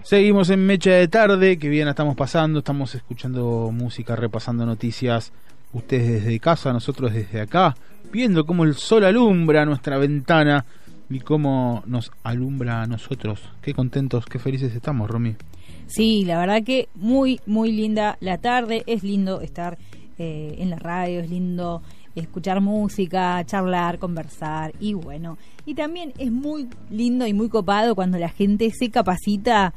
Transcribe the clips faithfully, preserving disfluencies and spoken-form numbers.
Seguimos en Mecha de Tarde, que bien la estamos pasando, estamos escuchando música, repasando noticias, ustedes desde casa, nosotros desde acá, viendo cómo el sol alumbra nuestra ventana y cómo nos alumbra a nosotros. Qué contentos, qué felices estamos, Romy. Sí, la verdad que muy, muy linda la tarde, es lindo estar eh, en la radio, es lindo escuchar música, charlar, conversar y bueno, y también es muy lindo y muy copado cuando la gente se capacita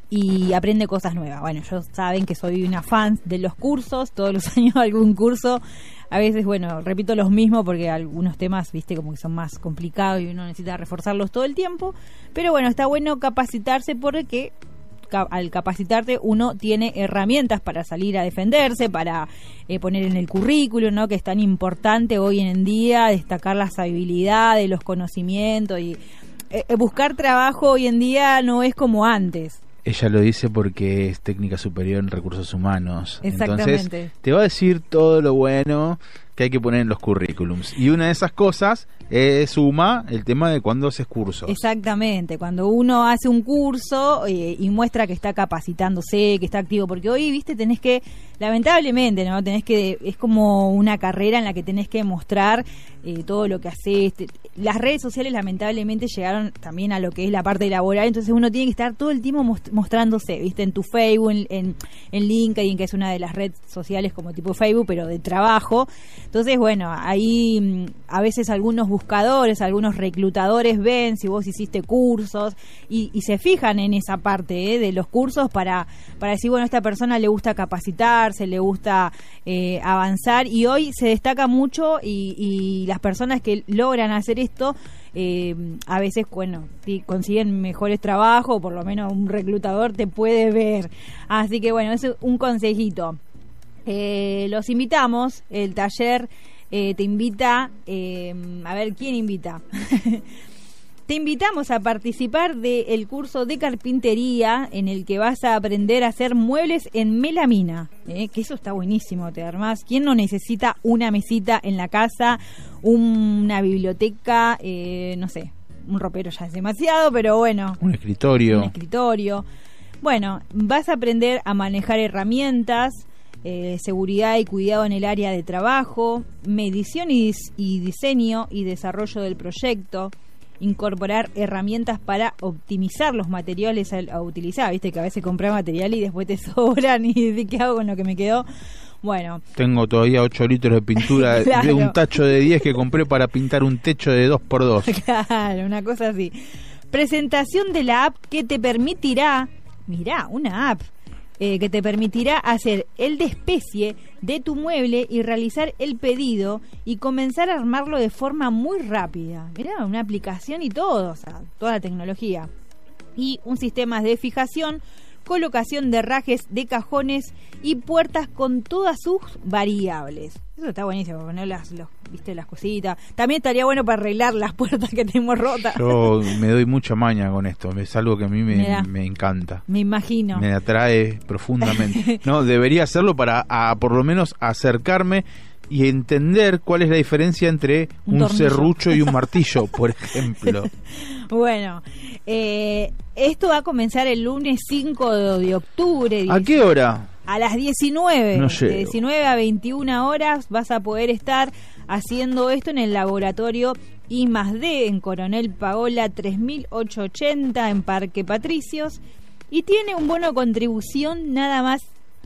y aprende cosas nuevas. Bueno, ellos saben que soy una fan de los cursos, todos los años algún curso. A veces, bueno, repito los mismos porque algunos temas, viste, como que son más complicados y uno necesita reforzarlos todo el tiempo. Pero bueno, está bueno capacitarse porque ca- al capacitarte uno tiene herramientas para salir a defenderse, para eh, poner en el currículum, ¿no? Que es tan importante hoy en día destacar las habilidades, los conocimientos y eh, buscar trabajo hoy en día no es como antes. Ella lo dice porque es técnica superior en recursos humanos. Exactamente. Entonces te va a decir todo lo bueno que hay que poner en los currículums. Y una de esas cosas es suma el tema de cuando haces cursos. Exactamente, cuando uno hace un curso eh, y muestra que está capacitándose, que está activo, porque hoy, viste, tenés que, lamentablemente, ¿no? Tenés que, es como una carrera en la que tenés que mostrar eh, todo lo que haces. Las redes sociales lamentablemente llegaron también a lo que es la parte laboral, entonces uno tiene que estar todo el tiempo mostrándose, viste, en tu Facebook, en, en, en LinkedIn, que es una de las redes sociales como tipo Facebook, pero de trabajo. Entonces, bueno, ahí a veces algunos buscadores, algunos reclutadores ven si vos hiciste cursos y, y se fijan en esa parte eh, de los cursos para, para decir, bueno, a esta persona le gusta capacitarse, le gusta eh, avanzar, y hoy se destaca mucho y, y las personas que logran hacer esto eh, a veces, bueno, consiguen mejores trabajos, o por lo menos un reclutador te puede ver. Así que bueno, es un consejito. Eh, los invitamos, el taller eh, te invita, eh, a ver, ¿quién invita? Te invitamos a participar del curso de carpintería en el que vas a aprender a hacer muebles en melamina, eh, que eso está buenísimo, te armás. ¿Quién no necesita una mesita en la casa, una biblioteca, eh, no sé, un ropero ya es demasiado, pero bueno. Un escritorio. Un escritorio. Bueno, vas a aprender a manejar herramientas, Eh, seguridad y cuidado en el área de trabajo, medición y, y diseño y desarrollo del proyecto, incorporar herramientas para optimizar los materiales a, a utilizar, viste que a veces compras material y después te sobran y ¿de qué hago con lo que me quedó? Bueno, tengo todavía ocho litros de pintura claro. de un tacho de diez que compré para pintar un techo de dos por dos. Claro, una cosa así. Presentación de la app que te permitirá, mirá, una app Eh, que te permitirá hacer el despecie de tu mueble y realizar el pedido y comenzar a armarlo de forma muy rápida. Mirá, una aplicación y todo, o sea, toda la tecnología. Y un sistema de fijación, colocación de herrajes de cajones y puertas con todas sus variables. Eso está buenísimo, poner las, los, viste, las cositas. También estaría bueno para arreglar las puertas que tenemos rotas. Yo me doy mucha maña con esto, es algo que a mí me, me, me encanta. Me imagino. Me atrae profundamente. No, debería hacerlo para a, por lo menos acercarme y entender cuál es la diferencia entre un, un serrucho y un martillo, por ejemplo. Bueno, eh, esto va a comenzar el lunes cinco de octubre. ¿A qué hora? A las diecinueve. No de diecinueve a veintiuna horas vas a poder estar haciendo esto en el laboratorio I más D en Coronel Paola tres mil ochocientos ochenta en Parque Patricios, y tiene un bono de contribución nada más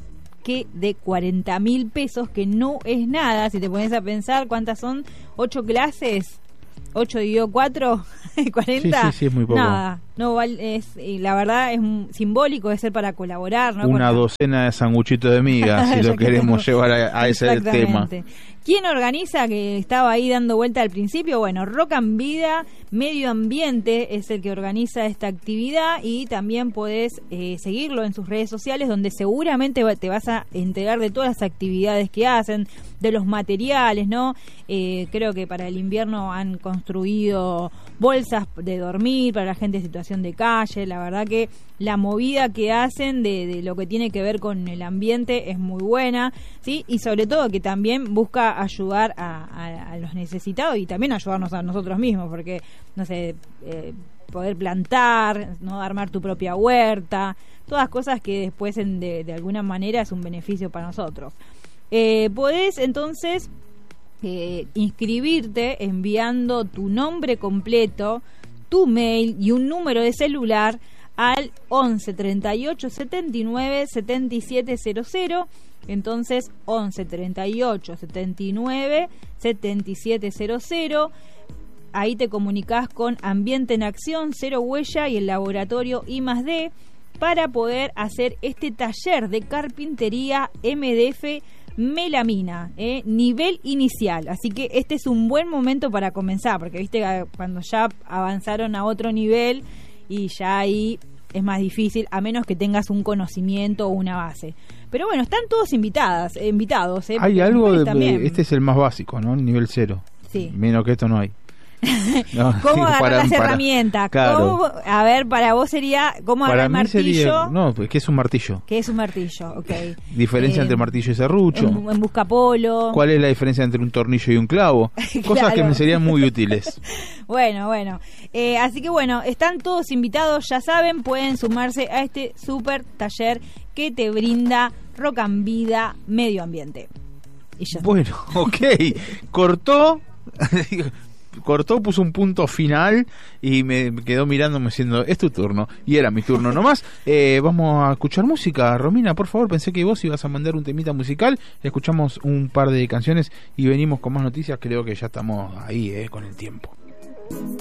que de cuarenta mil pesos, que no es nada si te pones a pensar cuántas son, ocho clases, ocho dividido cuatro, cuarenta. Sí, sí, sí, es muy poco. Nada, no vale, es, y la verdad es simbólico, es ser para colaborar, ¿no? Una Con docena de sanguchitos de migas, si lo queremos llevar a, a ese tema. ¿Quién organiza, que estaba ahí dando vuelta al principio? Bueno, Rock and Vida Medio Ambiente es el que organiza esta actividad, y también podés eh, seguirlo en sus redes sociales, donde seguramente te vas a enterar de todas las actividades que hacen, de los materiales, ¿no? Eh, creo que para el invierno han construido bolsas de dormir para la gente en situación de calle. La verdad que la movida que hacen de, de lo que tiene que ver con el ambiente es muy buena, ¿sí? Y sobre todo que también busca ayudar a, a, a los necesitados, y también ayudarnos a nosotros mismos, porque, no sé, eh, poder plantar, no armar tu propia huerta, todas cosas que después en, de, de alguna manera es un beneficio para nosotros. Eh, podés entonces eh, inscribirte enviando tu nombre completo, tu mail y un número de celular al once treinta y ocho setenta y nueve setenta y siete cero cero. Entonces once treinta y ocho setenta y nueve setenta y siete cero cero. Ahí te comunicás con Ambiente en Acción, Cero Huella y el laboratorio I más D para poder hacer este taller de carpintería M D F melamina, eh, nivel inicial. Así que este es un buen momento para comenzar, porque viste cuando ya avanzaron a otro nivel y ya ahí es más difícil, a menos que tengas un conocimiento o una base. Pero bueno, están todos invitadas, eh, invitados. Eh, hay algo de, de, este es el más básico, ¿no? El nivel cero. Sí. Menos que esto no hay. No, ¿Cómo agarrar para, las para, herramientas? Claro. ¿Cómo, a ver, para vos sería ¿cómo agarrar el martillo? Sería, no, pues, ¿qué es un martillo? ¿Qué es un martillo? Okay. Diferencia eh, entre martillo y serrucho. En, en buscapolo. ¿Cuál es la diferencia entre un tornillo y un clavo? Claro. Cosas que me serían muy útiles. Bueno, bueno. Eh, así que bueno, están todos invitados, ya saben, pueden sumarse a este super taller que te brinda Rock and Vida Medio Ambiente. Y ya bueno, ok. Cortó... cortó, puso un punto final y me quedó mirándome diciendo, es tu turno, y era mi turno nomás. Eh, vamos a escuchar música. Romina, por favor, pensé que vos ibas a mandar un temita musical. Escuchamos un par de canciones y venimos con más noticias. Creo que ya estamos ahí, eh, con el tiempo.